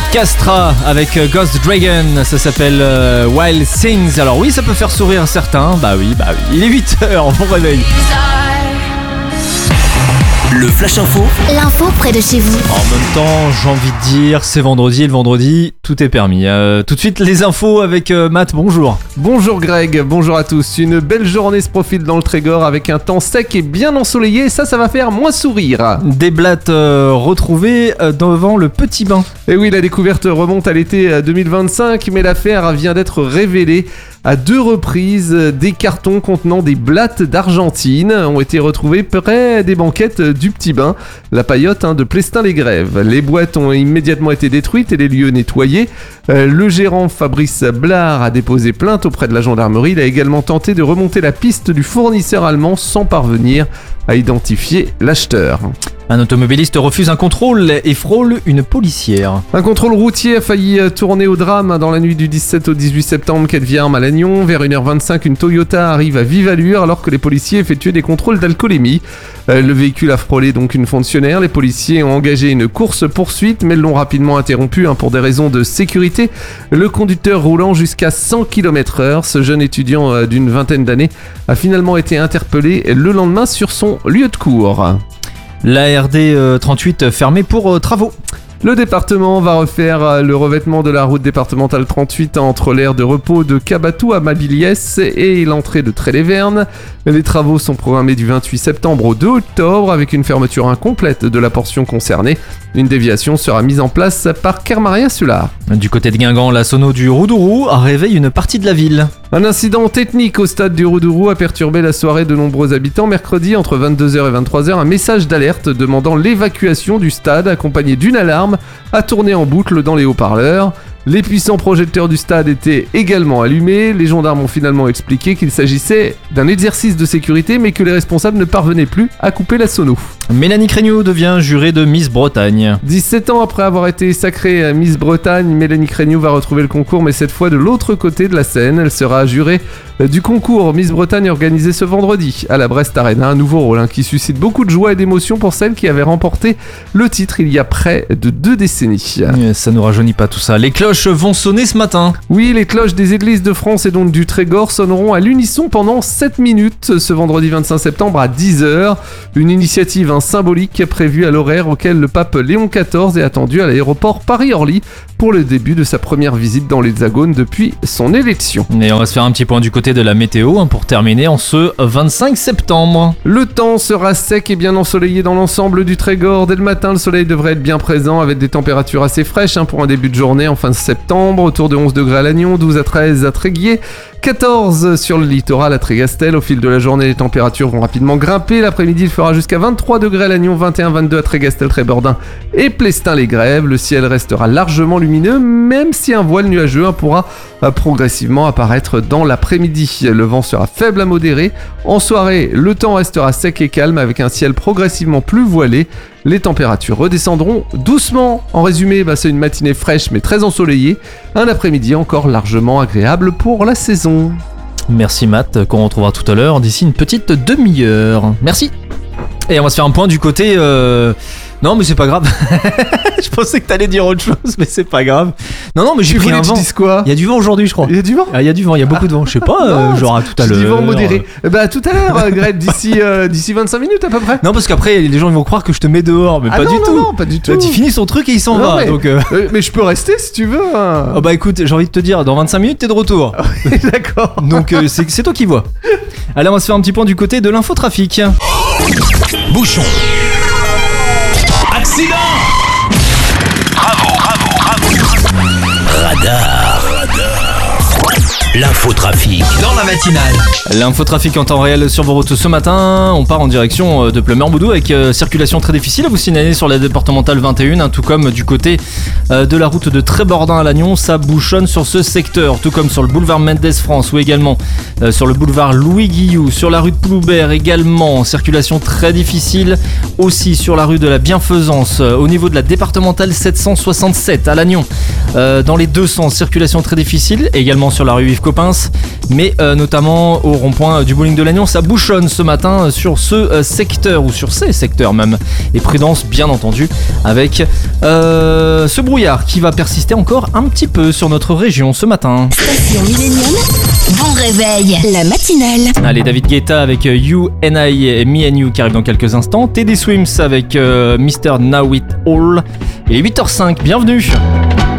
Castra avec Ghost Dragon, ça s'appelle Wild Things. Alors oui, ça peut faire sourire certains. Bah oui. Il est 8h, bon réveil. Le Flash Info. L'info près de chez vous. En même temps, j'ai envie de dire, c'est vendredi et le vendredi, tout est permis. Tout de suite, les infos avec Matt, bonjour. Bonjour Greg, bonjour à tous. Une belle journée se profile dans le Trégor avec un temps sec et bien ensoleillé. Ça va faire moins sourire. Des blattes retrouvées devant le Petit Bain. Et oui, la découverte remonte à l'été 2025, mais l'affaire vient d'être révélée. À 2 reprises, des cartons contenant des blattes d'Argentine ont été retrouvés près des banquettes du Petit Bain, la paillote de Plestin-les-Grèves. Les boîtes ont immédiatement été détruites et les lieux nettoyés. Le gérant Fabrice Blard a déposé plainte auprès de la gendarmerie. Il a également tenté de remonter la piste du fournisseur allemand sans parvenir à identifier l'acheteur. Un automobiliste refuse un contrôle et frôle une policière. Un contrôle routier a failli tourner au drame dans la nuit du 17 au 18 septembre, quai de Vierme à Lannion. Vers 1h25, une Toyota arrive à vive allure alors que les policiers effectuaient des contrôles d'alcoolémie. Le véhicule a frôlé donc une fonctionnaire. Les policiers ont engagé une course-poursuite mais l'ont rapidement interrompue pour des raisons de sécurité. Le conducteur roulant jusqu'à 100 km/h, ce jeune étudiant d'une vingtaine d'années, a finalement été interpellé le lendemain sur son lieu de cours. La RD 38 fermée pour travaux. Le département va refaire le revêtement de la route départementale 38 entre l'aire de repos de Cabatou à Mabiliès et l'entrée de Tré-les-Vernes. Les travaux sont programmés du 28 septembre au 2 octobre avec une fermeture incomplète de la portion concernée. Une déviation sera mise en place par Kermaria Sular. Du côté de Guingamp, la sono du Roudourou réveille une partie de la ville. Un incident technique au stade du Roudourou a perturbé la soirée de nombreux habitants. Mercredi, entre 22h et 23h, un message d'alerte demandant l'évacuation du stade accompagné d'une alarme a tourné en boucle dans les haut-parleurs. Les puissants projecteurs du stade étaient également allumés. Les gendarmes ont finalement expliqué qu'il s'agissait d'un exercice de sécurité mais que les responsables ne parvenaient plus à couper la sono. Mélanie Créniaud devient jurée de Miss Bretagne. 17 ans après avoir été sacrée Miss Bretagne, Mélanie Créniaud va retrouver le concours mais cette fois de l'autre côté de la Seine. Elle sera jurée du concours Miss Bretagne organisé ce vendredi à la Brest Arena. Un nouveau rôle qui suscite beaucoup de joie et d'émotion pour celle qui avait remporté le titre il y a près de 2 décennies. Ça nous rajeunit pas tout ça. Les cloches vont sonner ce matin. Oui, les cloches des églises de France et donc du Trégor sonneront à l'unisson pendant 7 minutes ce vendredi 25 septembre à 10h. Une initiative symbolique prévue à l'horaire auquel le pape Léon XIV est attendu à l'aéroport Paris-Orly pour le début de sa première visite dans l'Hexagone depuis son élection. Et on va se faire un petit point du côté de la météo pour terminer en ce 25 septembre. Le temps sera sec et bien ensoleillé dans l'ensemble du Trégor. Dès le matin, le soleil devrait être bien présent avec des températures assez fraîches pour un début de journée en fin de septembre, autour de 11 degrés à Lannion, 12 à 13 à Tréguier, 14 sur le littoral à Trégastel. Au fil de la journée, les températures vont rapidement grimper. L'après-midi, il fera jusqu'à 23 degrés à Lannion, 21-22 à Trégastel, Trébordin et Plestin-les-Grèves. Le ciel restera largement lumineux, même si un voile nuageux pourra progressivement apparaître dans l'après-midi. Le vent sera faible à modéré. En soirée, le temps restera sec et calme avec un ciel progressivement plus voilé. Les températures redescendront doucement. En résumé, c'est une matinée fraîche mais très ensoleillée. Un après-midi encore largement agréable pour la saison. Merci Matt, qu'on retrouvera tout à l'heure d'ici une petite demi-heure. Merci. Et on va se faire un point du côté... Non mais c'est pas grave. Je pensais que t'allais dire autre chose mais c'est pas grave. Non mais j'ai pris un vent. Tu dis quoi ? Il y a du vent aujourd'hui je crois. Il y a du vent ? Il y a du vent, il y a beaucoup de vent. Je sais pas, genre à tout à l'heure. Du vent modéré. Tout à l'heure Greg, d'ici 25 minutes à peu près. Non parce qu'après les gens vont croire que je te mets dehors mais pas du tout. Non, pas du tout. Tu finis son truc et il s'en va. Mais, donc, mais je peux rester si tu veux. Oh écoute, j'ai envie de te dire, dans 25 minutes t'es de retour. D'accord. Donc c'est toi qui vois. Allez on va se faire un petit point du côté de l'infotrafic. Bouchon. Accident. Bravo. Radar. L'infotrafic dans la matinale. L'infotrafic en temps réel sur vos routes ce matin. On part en direction de Plumeur-Boudou avec circulation très difficile à vous signaler sur la départementale 21, tout comme du côté de la route de Trébordin à Lannion. Ça bouchonne sur ce secteur, tout comme sur le boulevard Mendes France ou également sur le boulevard Louis Guillou, sur la rue de Ploubert également. Circulation très difficile aussi sur la rue de la Bienfaisance au niveau de la départementale 767 à Lannion. dans les deux sens. Circulation très difficile, également sur la rue Yves Coppens, mais notamment au rond-point du bowling de Lannion. Ça bouchonne ce matin sur ce secteur, ou sur ces secteurs même. Et prudence bien entendu avec ce brouillard qui va persister encore un petit peu sur notre région ce matin. Station Millennium, bon réveil, la matinale. Allez, David Guetta avec You and I et Me and You qui arrive dans quelques instants. Teddy Swims avec Mr. Know It All. Il est 8h05, bienvenue.